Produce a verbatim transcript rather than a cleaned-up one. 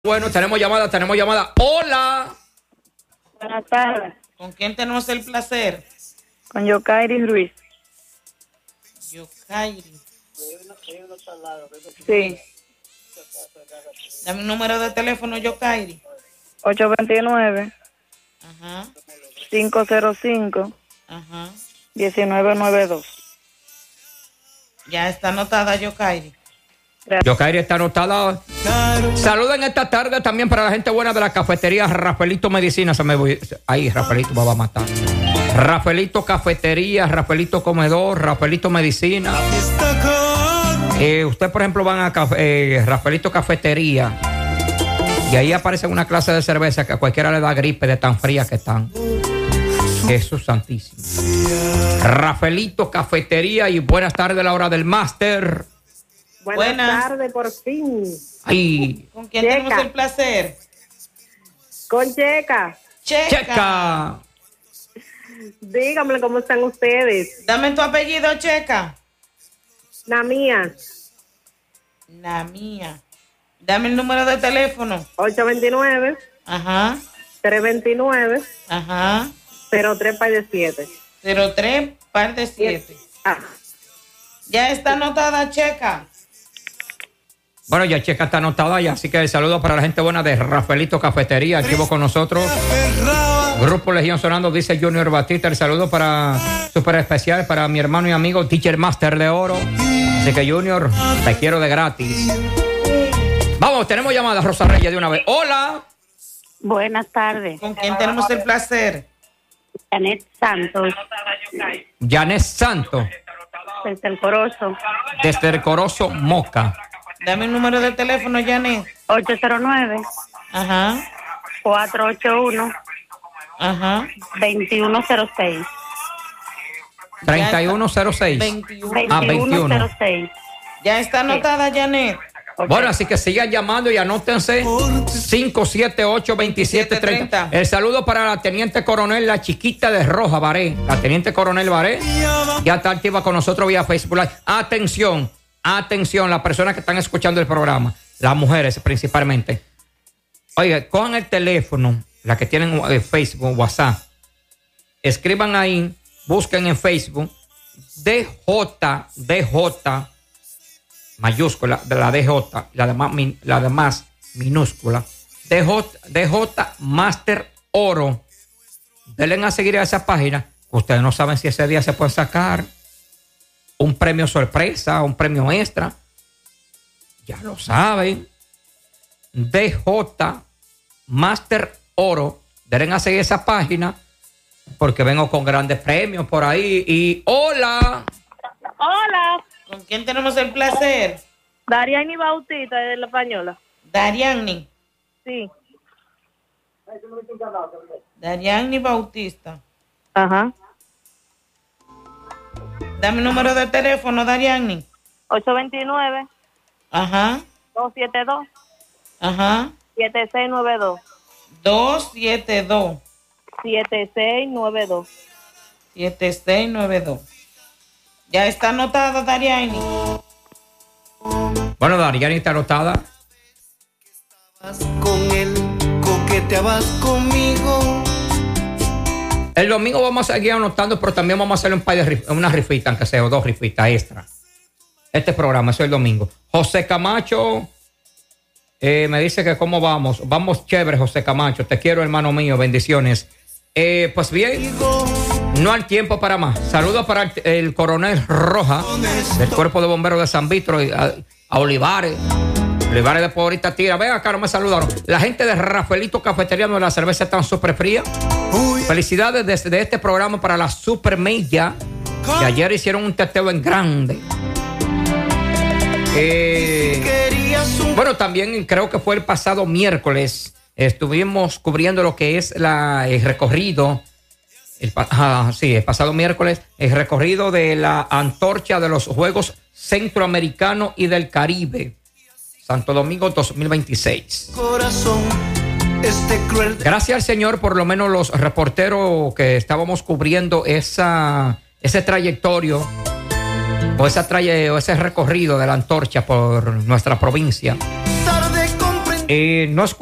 Bueno, tenemos llamada, tenemos llamada. ¡Hola! Buenas tardes. ¿Con quién tenemos el placer? Con Yokairi Ruiz. Yokairi. Sí. Dame un número de teléfono, Yokairi. ocho dos nueve, Ajá. cinco cero cinco, Ajá. uno nueve nueve dos. Ya está anotada, Yokairi. Yokairi está anotada. Saluden esta tarde también para la gente buena de la cafetería Rafaelito Medicina. Se me voy. Ahí, Rafaelito me va a matar. Rafaelito Cafetería, Rafaelito Comedor, Rafaelito Medicina. Eh, usted, por ejemplo, van a café, eh, Rafaelito Cafetería y ahí aparece una clase de cerveza que a cualquiera le da gripe de tan fría que están. Jesús santísimo. Rafaelito Cafetería y buenas tardes a la hora del máster. Buenas, Buenas tardes, por fin. Ay. ¿Con quién Checa. tenemos el placer? Con Checa. Checa. Checa. Dígame cómo están ustedes. Dame tu apellido, Checa. La mía, La mía. Dame el número de teléfono. ocho dos nueve, Ajá. tres dos nueve, Ajá. cero tres par de siete. cero tres, par de siete. Ah, Ya está anotada, Checa. Bueno, ya Checa está anotada ya, así que el saludo para la gente buena de Rafaelito Cafetería, activo con nosotros. Grupo Legión Sonando, dice Junior Batista. El saludo para súper especial para mi hermano y amigo Teacher Master de Oro. Así que Junior, te quiero de gratis. Vamos, tenemos llamadas, Rosa Reyes, de una vez. Hola. buenas tardes. ¿Con quién tenemos el placer? Janet Santos, Janet Santos, desde el Corozo. desde el Corozo, Moca. Dame el número de teléfono, Janet. ocho cero nueve, Ajá. cuatro ocho uno, Ajá. dos uno cero seis. treinta y uno cero seis. veintiuno. Ah, veintiuno. veintiuno cero seis. Ya está anotada, Janet. Bueno, así que sigan llamando y anótense cinco siete ocho, dos siete tres cero. El saludo para la Teniente Coronel, la chiquita de Roja, Baré. La Teniente Coronel Baré ya está activa con nosotros vía Facebook Live. Atención, atención, las personas que están escuchando el programa, las mujeres principalmente. Oiga, cojan el teléfono, las que tienen eh, Facebook, WhatsApp. Escriban ahí, busquen en Facebook D J, D J mayúscula, de la D J, la demás, la demás minúscula, D J, D J Master Oro. Denle a seguir a esa página. Ustedes no saben si ese día se puede sacar un premio sorpresa, un premio extra. Ya lo saben. D J Master Oro. Denle a seguir esa página porque vengo con grandes premios por ahí. Y hola. Hola, ¿Con quién tenemos el placer? Dariani Bautista de la Española. Dariani. Sí. Dariani Bautista. Ajá. Dame el número de teléfono, Dariani. ocho dos nueve, Ajá. dos siete dos, Ajá. siete seis nueve dos. dos siete dos, siete seis nueve dos. siete seis nueve dos. Ya está anotada, Dariani. Bueno, Dariani está anotada. Con él, coqueteabas conmigo. El domingo vamos a seguir anotando, pero también vamos a hacer un par de rif- una rifita, aunque sea, o dos rifitas extra. Este programa, eso es el domingo. José Camacho eh, me dice que cómo vamos. Vamos chévere, José Camacho. Te quiero, hermano mío. Bendiciones. Eh, pues bien, no hay tiempo para más. Saludos para el, el coronel Roja del Cuerpo de Bomberos de San Víctor, y a, a Olivares. Olivares después ahorita tira. Ven acá, no me saludaron. La gente de Rafaelito Cafetería, donde la cerveza está súper fría. Felicidades desde de este programa para la Super Milla, que ayer hicieron un teteo en grande. Eh, bueno, también creo que fue el pasado miércoles. Estuvimos cubriendo lo que es la, el recorrido. El, ah, sí, el pasado miércoles, el recorrido de la antorcha de los Juegos Centroamericanos y del Caribe. Santo Domingo dos mil veintiséis. Corazón, este cruel. Gracias al Señor, por lo menos los reporteros que estábamos cubriendo esa, ese trayectorio o, esa traye, o ese recorrido de la antorcha por nuestra provincia. Eh, no es